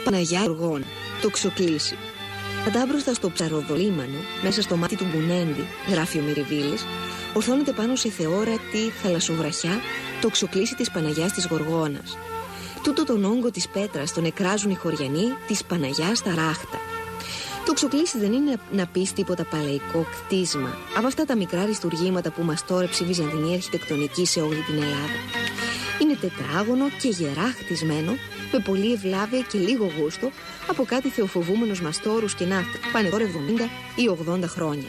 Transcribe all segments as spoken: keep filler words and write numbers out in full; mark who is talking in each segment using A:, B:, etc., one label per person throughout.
A: Παναγιά Οργών, το ξοκλήσι. Αντάμπροστα στο ψαροδολίμανο, μέσα στο μάτι του Μπουνέντη, γράφει ο Μυριβίλης, ορθώνεται πάνω σε θεόρατη θαλασσοβραχιά το ξοκλήσι της Παναγιάς της Γοργόνας. Τούτο τον όγκο της πέτρας τον εκράζουν οι χωριανοί της Παναγιάς στα ράχτα. Το ξοκλήσι δεν είναι να πεις τίποτα παλαιικό κτίσμα από αυτά τα μικρά αριστουργήματα που μαστόρεψε η βυζαντινή αρχιτεκτονική σε όλη την Ελλάδα. Είναι τετράγωνο και γερά χτισμένο, με πολλή ευλάβεια και λίγο γούστο από κάτι θεοφοβούμενους μαστόρους και ναύτα, πάνε τώρα εβδομήντα ή ογδόντα χρόνια.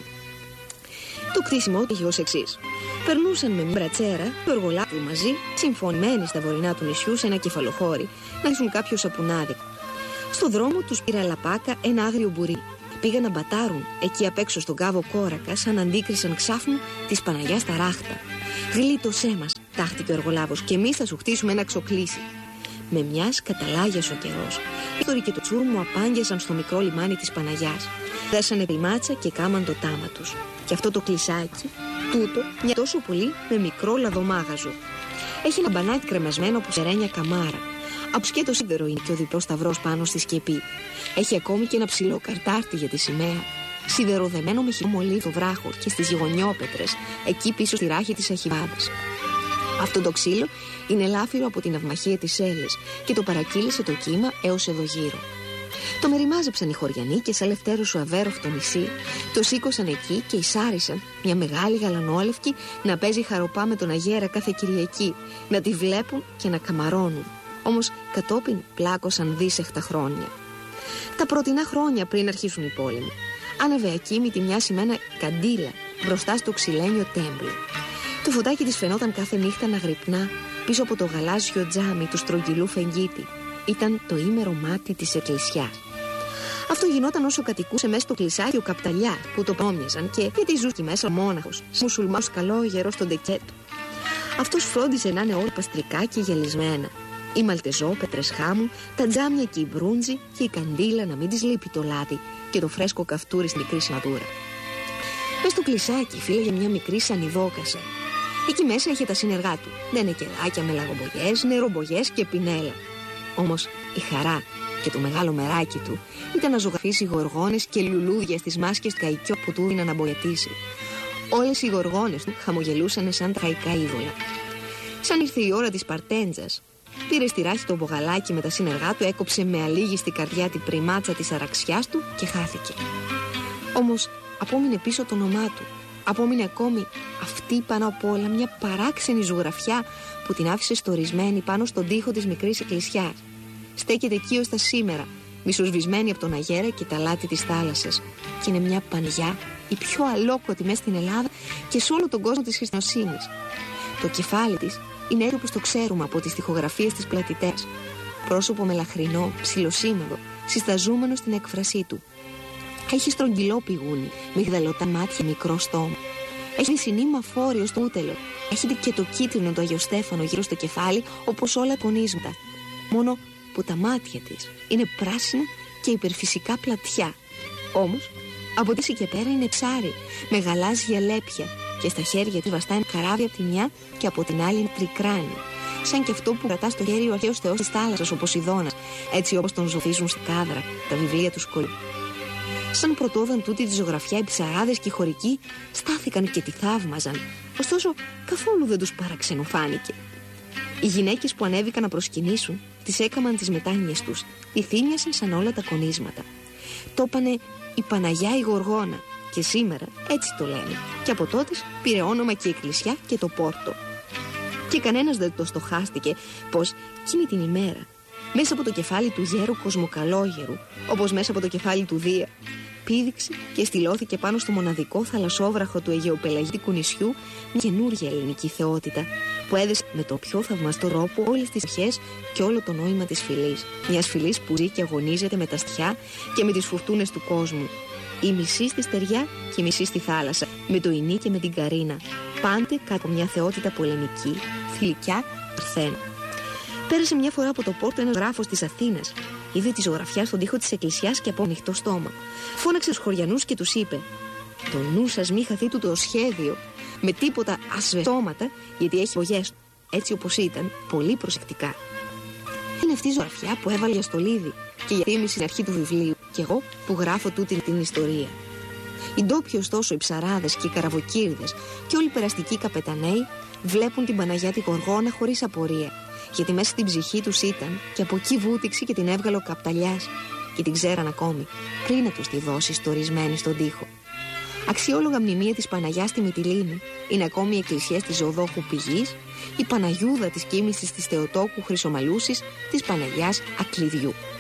A: Το κτίσιμό του είχε ως εξής. Περνούσαν με μια μπρατσέρα και οργολάβοι μαζί, συμφωνημένοι στα βορεινά του νησιού σε ένα κεφαλοχώρι, να ζουν κάποιο σαπουνάδι. Στο δρόμο τους πήρα λαπάκα ένα άγριο μπουρί. Πήγαν να μπατάρουν εκεί απ' έξω στον κάβο Κόρακα, σαν αντίκρισαν ξάφνου της Παναγιάς στα ράχτα. Γλίτωσέ μας, τάχτηκε ο εργολάβος, και εμείς θα σου χτίσουμε ένα ξοκλήσι. Με μιας καταλάγιασε ο καιρός. Οι Ίκτοροι και το Τσούρμου απάγγεσαν στο μικρό λιμάνι της Παναγιάς. Δέσανε πλημάτσα και κάμαν το τάμα τους. Και αυτό το κλεισάκι, τούτο, μια τόσο πολύ με μικρό λαδομάγαζο. Έχει ένα μπανάκι κρεμασμένο από σερένια καμάρα. Από σκέτο σίδερο είναι και ο διπλός σταυρός πάνω στη σκεπή. Έχει ακόμη και ένα ψηλό καρτάρτι για τη σημαία. Σιδεροδεμένο με χυμό μολύβι στο βράχο και στις γειτονιόπετρες, εκεί πίσω στη ράχη της Αχιβάδας. Αυτό το ξύλο είναι λάφυρο από την αυμαχία της Έλλης και το παρακύλησε το κύμα έως εδώ γύρω. Το μεριμάζεψαν οι χωριανοί και σαν λευτέρωσο αβέροφτο νησί, το σήκωσαν εκεί και εισάρισαν μια μεγάλη γαλανόλευκη να παίζει χαροπά με τον αγέρα κάθε Κυριακή, να τη βλέπουν και να καμαρώνουν. Όμως κατόπιν πλάκωσαν δίσεχτα χρόνια. Τα πρωτινά χρόνια πριν αρχίσουν οι πόλεμοι, άναβε ακίμητη μια σημαίνα καντήλα μπροστά στο ξυλένιο τέμπλο. Το φωτάκι της φαινόταν κάθε νύχτα να γρυπνά πίσω από το γαλάζιο τζάμι του στρογγυλού φεγγίτη. Ήταν το ήμερο μάτι της εκκλησιάς. Αυτό γινόταν όσο κατοικούσε μέσα στο κλεισάκι ο Καπταλιάς, που το πρόμοιαζαν, και γιατί ζούσε μέσα μόναχος, μουσουλμάνος καλό γερός στον τεκέτο. Αυτός φρόντιζε να είναι όλα παστρικά και γυαλισμένα. Οι μαλτεζόπετρες χάμου, τα τζάμια και η μπρούντζη και η καντήλα να μην της λείπει το λάδι και το φρέσκο καυτούρι στην μικρή σνατούρα. Μες στο κλεισάκι φύλαγε μια μικρή σανιδόκασα. Εκεί μέσα είχε τα σύνεργά του. Ντενεκεδάκια με λαγομπογιές, νερομπογιές και πινέλα. Όμως η χαρά και το μεγάλο μεράκι του ήταν να ζωγραφίσει γοργόνες και λουλούδια στις μάσκες του καϊκιό που του έδιναν να μπογιατίσει. Όλες οι γοργόνες του χαμογελούσαν σαν τα χαϊκά είδωλα. Σαν ήρθε η ώρα της παρτέντζας, πήρε στη ράχη το μπογαλάκι με τα σύνεργά του, έκοψε με αλήγιστη καρδιά την πριμάτσα της αραξιάς του και χάθηκε. Όμως απόμεινε πίσω το όνομά του. Απόμεινε ακόμη αυτή πάνω απ' όλα μια παράξενη ζωγραφιά που την άφησε στορισμένη πάνω στον τοίχο της μικρής εκκλησιάς. Στέκεται εκεί ως τα σήμερα, μισοσβησμένη από τον αγέρα και τα λάτι της θάλασσας. Και είναι μια Παναγιά, η πιο αλόκοτη μέσα στην Ελλάδα και σε όλο τον κόσμο της χριστιανοσύνης. Το κεφάλι της είναι έτσι όπως το ξέρουμε από τις τοιχογραφίες της πλατητές. Πρόσωπο μελαχρινό, ψιλοσήμαδο, συσταζούμενο στην έκφρασή του. Έχει στρογγυλό πηγούνι, μυγδαλωτά μάτια, μικρό στόμα. Έχει συνήμα φόριο στο ούτελο. Έχει και το κίτρινο του Αγιοστέφανο γύρω στο κεφάλι, όπως όλα τα κονίσματα. Μόνο που τα μάτια της είναι πράσινα και υπερφυσικά πλατιά. Όμως, από τη και πέρα είναι ψάρι, με γαλάζια λέπια, και στα χέρια της βαστάει καράβια από τη μια και από την άλλη είναι τρικράνη. Σαν και αυτό που κρατά στο χέρι ο αρχαίος θεός της θάλασσας, ο Ποσειδώνας, έτσι όπως τον ζωγραφίζουν στη κάδρα τα βιβλία του σχολείου. Σαν πρωτόδαν τούτη τη ζωγραφιά, οι ψαράδες και οι χωρικοί στάθηκαν και τη θαύμαζαν. Ωστόσο, καθόλου δεν τους παραξενοφάνηκε. Οι γυναίκες που ανέβηκαν να προσκυνήσουν, τις έκαμαν τις μετάνοιες τους, τη θύμιασαν σαν όλα τα κονίσματα. Το είπανε η Παναγιά η Γοργόνα, και σήμερα έτσι το λένε. Και από τότε πήρε όνομα και η εκκλησιά και το πόρτο. Και κανένας δεν το στοχάστηκε πως εκείνη την ημέρα, μέσα από το κεφάλι του γέρου Κοσμοκαλόγερου, όπως μέσα από το κεφάλι του Δία, πήδηξε και στυλώθηκε πάνω στο μοναδικό θαλασσόβραχο του Αιγαιοπελαγίτικου νησιού μια καινούργια ελληνική θεότητα που έδεσε με το πιο θαυμαστό τρόπο όλες τις αρχές και όλο το νόημα της φυλής. Μιας φυλής που ζει και αγωνίζεται με τα στιά και με τις φουρτούνες του κόσμου. Η μισή στη στεριά και η μισή στη θάλασσα, με το Ινί και με την Καρίνα, πάντε κάτω από μια θεότητα πολεμική, θηλυκιά, Παρθένα. Πέρασε μια φορά από το πόρτο ένας γράφος της Αθήνας. Είδε τη ζωγραφιά στον τοίχο της εκκλησιάς και από ανοιχτό στόμα. Φώναξε τους χωριανούς και τους είπε: «Το νου σας μη χαθεί του το σχέδιο, με τίποτα ασβεστώματα, γιατί έχει βογές του, έτσι όπως ήταν, πολύ προσεκτικά». Είναι αυτή η ζωγραφιά που έβαλε για στολίδι και για θύμηση στην αρχή του βιβλίου, κι εγώ που γράφω τούτη την ιστορία. Οι ντόπιοι ωστόσο, οι ψαράδες και οι καραβοκύρδες και όλοι οι περαστικοί καπεταναίοι βλέπουν την Παναγιά τη Γοργόνα χωρίς απορία, γιατί μέσα στην ψυχή τους ήταν και από εκεί βούτυξε και την έβγαλε ο Καπταλιάς και την ξέραν ακόμη πριν να τους τη δώσει στορισμένη στον τοίχο. Αξιόλογα μνημεία της Παναγιάς στη Μυτιλήνη είναι ακόμη οι εκκλησίες της Ζωοδόχου Πηγής, η Παναγιούδα της Κοίμησης της Θεοτόκου Χρυσομαλούσης, της Παναγιάς Ακλειδιού.